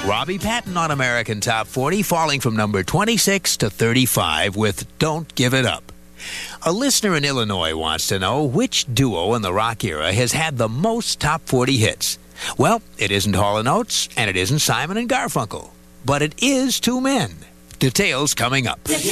Robbie Patton on American Top 40, falling from number 26 to 35 with Don't Give It Up. A listener in Illinois wants to know which duo in the rock era has had the most top 40 hits. Well, it isn't Hall & Oates, and it isn't Simon and Garfunkel, but it is two men. Details coming up.